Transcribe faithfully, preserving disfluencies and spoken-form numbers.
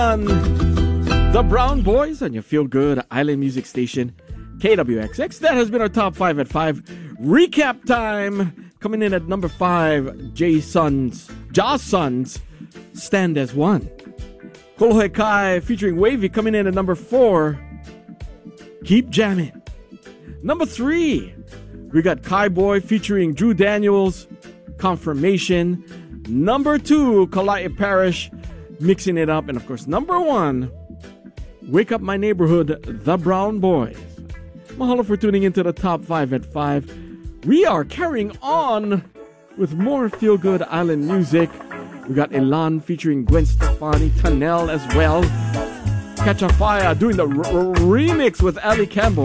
The Brown Boys on your feel-good island music station, K W X X. That has been our top five at five. Recap time. Coming in at number five, Jay Sons, Joss Sons, Stand as One. Kolohe Kai featuring Wavy coming in at number four, Keep Jamming. Number three, we got Kai Boy featuring Drew Daniels, Confirmation. Number two, Kalai Parish, mixing it up. And of course, number one, Wake Up My Neighborhood, The Brown Boys. Mahalo for tuning into the top five at five. We are carrying on with more feel-good island music. We got Elan featuring Gwen Stefani, Tanel as well. Catch a Fire doing the r- r- remix with Ali Campbell.